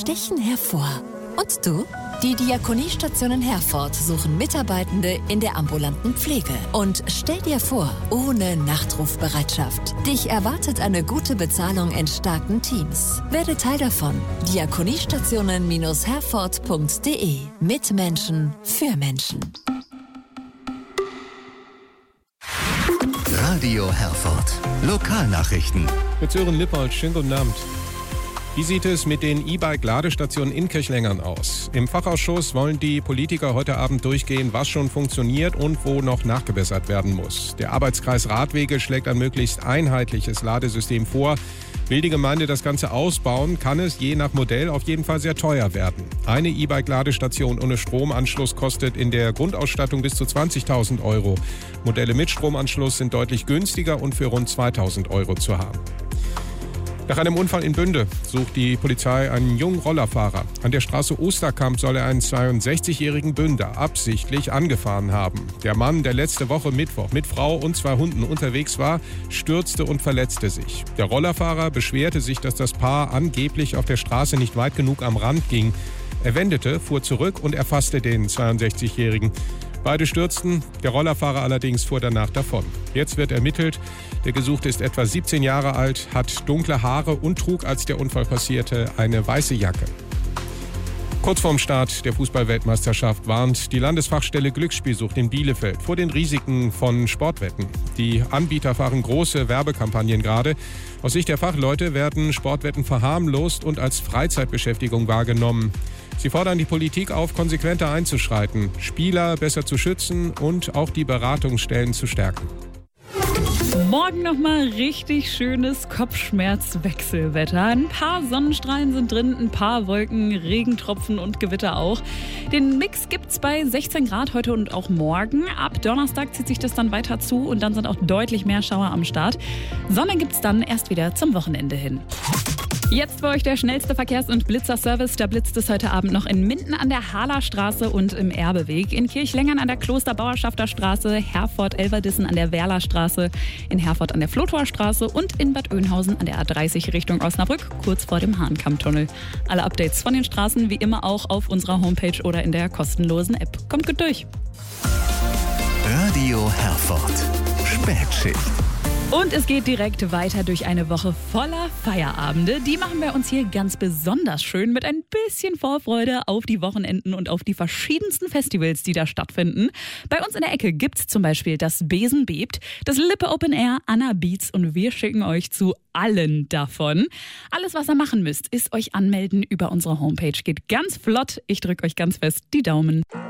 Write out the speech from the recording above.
stechen hervor. Und du? Die Diakoniestationen Herford suchen Mitarbeitende in der ambulanten Pflege. Und stell dir vor, ohne Nachtrufbereitschaft. Dich erwartet eine gute Bezahlung in starken Teams. Werde Teil davon. Diakoniestationen-herford.de. Mit Menschen, für Menschen. Radio Herford. Lokalnachrichten. Mit Sören Lippold, schönen guten Abend. Wie sieht es mit den E-Bike-Ladestationen in Kirchlengern aus? Im Fachausschuss wollen die Politiker heute Abend durchgehen, was schon funktioniert und wo noch nachgebessert werden muss. Der Arbeitskreis Radwege schlägt ein möglichst einheitliches Ladesystem vor. Will die Gemeinde das Ganze ausbauen, kann es je nach Modell auf jeden Fall sehr teuer werden. Eine E-Bike-Ladestation ohne Stromanschluss kostet in der Grundausstattung bis zu 20.000 Euro. Modelle mit Stromanschluss sind deutlich günstiger und für rund 2.000 Euro zu haben. Nach einem Unfall in Bünde sucht die Polizei einen jungen Rollerfahrer. An der Straße Osterkamp soll er einen 62-jährigen Bünder absichtlich angefahren haben. Der Mann, der letzte Woche Mittwoch mit Frau und 2 Hunden unterwegs war, stürzte und verletzte sich. Der Rollerfahrer beschwerte sich, dass das Paar angeblich auf der Straße nicht weit genug am Rand ging. Er wendete, fuhr zurück und erfasste den 62-jährigen. Beide stürzten, der Rollerfahrer allerdings fuhr danach davon. Jetzt wird ermittelt. Der Gesuchte ist etwa 17 Jahre alt, hat dunkle Haare und trug, als der Unfall passierte, eine weiße Jacke. Kurz vorm Start der Fußball-Weltmeisterschaft warnt die Landesfachstelle Glücksspielsucht in Bielefeld vor den Risiken von Sportwetten. Die Anbieter fahren große Werbekampagnen gerade. Aus Sicht der Fachleute werden Sportwetten verharmlost und als Freizeitbeschäftigung wahrgenommen. Sie fordern die Politik auf, konsequenter einzuschreiten, Spieler besser zu schützen und auch die Beratungsstellen zu stärken. Morgen nochmal richtig schönes Kopfschmerz-Wechselwetter. Ein paar Sonnenstrahlen sind drin, ein paar Wolken, Regentropfen und Gewitter auch. Den Mix gibt's bei 16 Grad heute und auch morgen. Ab Donnerstag zieht sich das dann weiter zu und dann sind auch deutlich mehr Schauer am Start. Sonne gibt's dann erst wieder zum Wochenende hin. Jetzt für euch der schnellste Verkehrs- und Blitzerservice. Da blitzt es heute Abend noch in Minden an der Halerstraße und im Erbeweg, in Kirchlengern an der Klosterbauerschafter Straße, Herford-Elverdissen an der Werlerstraße, in Herford an der Flotower Straße und in Bad Oeynhausen an der A30 Richtung Osnabrück, kurz vor dem Hahnkammtunnel. Alle Updates von den Straßen wie immer auch auf unserer Homepage oder in der kostenlosen App. Kommt gut durch. Radio Herford. Spätschicht. Und es geht direkt weiter durch eine Woche voller Feierabende. Die machen wir uns hier ganz besonders schön mit ein bisschen Vorfreude auf die Wochenenden und auf die verschiedensten Festivals, die da stattfinden. Bei uns in der Ecke gibt's zum Beispiel das Besen bebt, das Lippe Open Air, Anna Beats und wir schicken euch zu allen davon. Alles, was ihr machen müsst, ist euch anmelden über unsere Homepage. Geht ganz flott. Ich drücke euch ganz fest die Daumen.